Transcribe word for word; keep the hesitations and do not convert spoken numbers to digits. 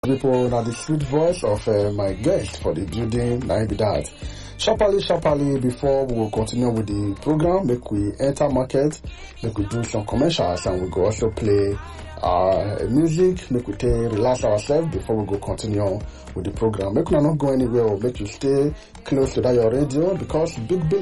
people, now the sweet voice of uh, my guest for the building, now be that. Sharply, sharply, before we will continue with the program, make we enter market, make we do some commercials, and we go also play uh, music, make we take, relax ourselves before we go continue with the program. Make we not go anywhere or make you stay close to that your radio, because big, big